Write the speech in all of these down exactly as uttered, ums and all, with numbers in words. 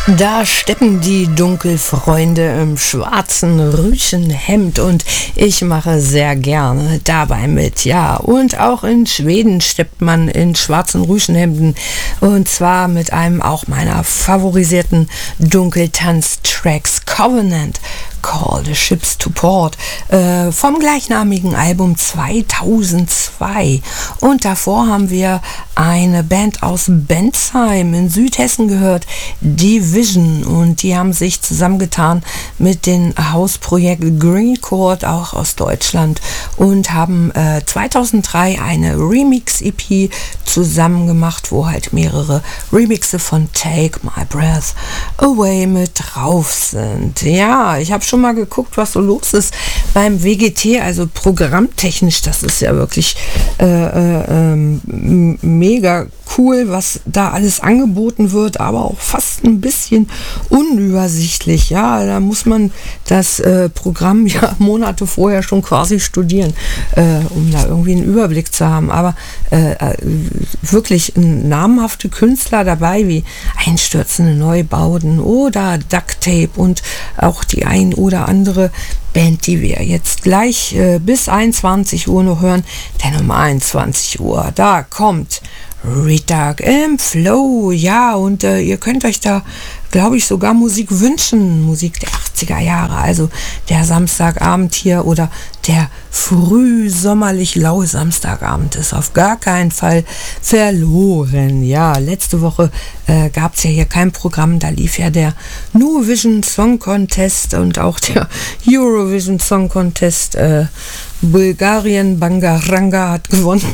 Da steppen die Dunkelfreunde im schwarzen Rüschenhemd und ich mache sehr gerne dabei mit, ja. Und auch in Schweden steppt man in schwarzen Rüschenhemden und zwar mit einem auch meiner favorisierten Dunkeltanz-Tracks Covenant, Call the Ships to Port, äh, vom gleichnamigen Album zweitausendzwei. Und davor haben wir eine Band aus Bensheim in Südhessen gehört, Division, und die haben sich zusammengetan mit dem Hausprojekt Green Chord, auch aus Deutschland, und haben äh, zweitausenddrei eine Remix-E P zusammen gemacht, wo halt mehrere Remixe von Take My Breath Away mit drauf sind. Ja, ich habe schon mal geguckt, was so los ist beim W G T, also programmtechnisch, das ist ja wirklich äh, äh, äh, mega cool, was da alles angeboten wird, aber auch fast ein bisschen unübersichtlich. Ja, da muss man das äh, Programm ja Monate vorher schon quasi studieren, äh, um da irgendwie einen Überblick zu haben. Aber äh, wirklich namhafte Künstler dabei, wie Einstürzende Neubauten oder Duct Tape und auch die ein oder andere Band, die wir jetzt gleich äh, bis einundzwanzig Uhr noch hören, denn um einundzwanzig Uhr, da kommt Retag im Flow, ja, und äh, ihr könnt euch da, glaube ich, sogar Musik wünschen, Musik der achtziger Jahre, also der Samstagabend hier oder der früh sommerlich laue Samstagabend ist auf gar keinen Fall verloren. Ja, letzte Woche äh, gab es ja hier kein Programm, da lief ja der Nuvision Song Contest und auch der Eurovision Song Contest. Äh, Bulgarien, Bangaranga hat gewonnen.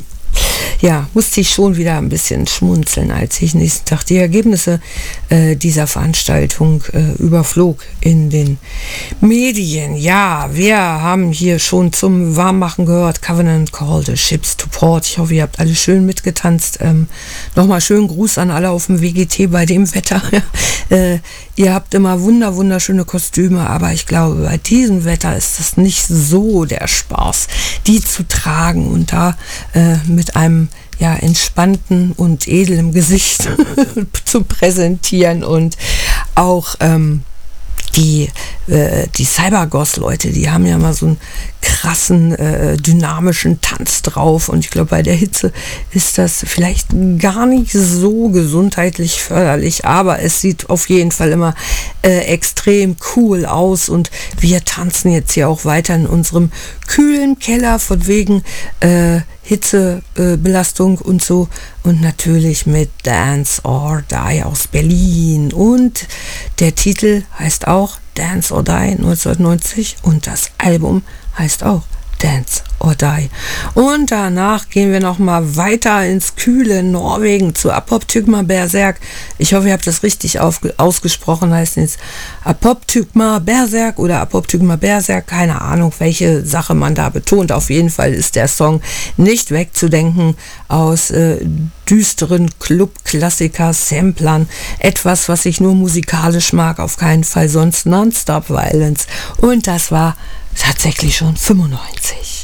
Ja, musste ich schon wieder ein bisschen schmunzeln, als ich nächsten Tag die Ergebnisse äh, dieser Veranstaltung äh, überflog in den Medien. Ja, wir haben hier schon zum Warmmachen gehört, Covenant, Call the Ships to Port. Ich hoffe, ihr habt alle schön mitgetanzt. Ähm, Nochmal schönen Gruß an alle auf dem W G T bei dem Wetter. äh, ihr habt immer wunder, wunderschöne Kostüme, aber ich glaube, bei diesem Wetter ist das nicht so der Spaß, die zu tragen und da äh, mit einem ja, entspannten und edlem Gesicht zu präsentieren. Und auch ähm, die, äh, die Cybergoss-Leute, die haben ja mal so einen krassen, äh, dynamischen Tanz drauf, und ich glaube, bei der Hitze ist das vielleicht gar nicht so gesundheitlich förderlich, aber es sieht auf jeden Fall immer äh, extrem cool aus, und wir tanzen jetzt hier auch weiter in unserem kühlen Keller von wegen äh, Hitzebelastung äh, und so, und natürlich mit Dance or Die aus Berlin, und der Titel heißt auch Dance or Die neunzehnhundertneunzig und das Album heißt auch Dance or Die. Und danach gehen wir nochmal weiter ins kühle Norwegen zu Apoptygma Berserk. Ich hoffe, ihr habt das richtig aufge- ausgesprochen. Heißt jetzt Apoptygma Berserk oder Apoptygma Berserk. Keine Ahnung, welche Sache man da betont. Auf jeden Fall ist der Song nicht wegzudenken aus äh, düsteren Club-Klassiker-Samplern. Etwas, was ich nur musikalisch mag, auf keinen Fall sonst. Non-Stop Violence. Und das war tatsächlich schon fünfundneunzig.